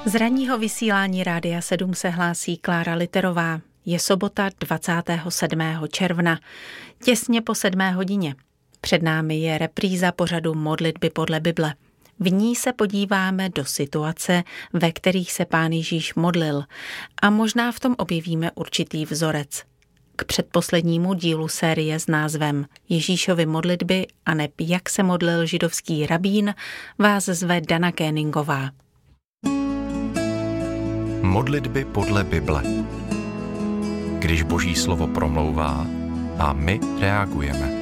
Z ranního vysílání Rádia 7 se hlásí Klára Literová. Je sobota 27. června, těsně po 7. hodině. Před námi je repríza pořadu Modlitby podle Bible. V ní se podíváme do situace, ve kterých se Pán Ježíš modlil, a možná v tom objevíme určitý vzorec. K předposlednímu dílu série s názvem Ježíšovy modlitby a neb jak se modlil židovský rabín vás zve Dana Kéningová. Modlitby podle Bible. Když Boží slovo promlouvá a my reagujeme.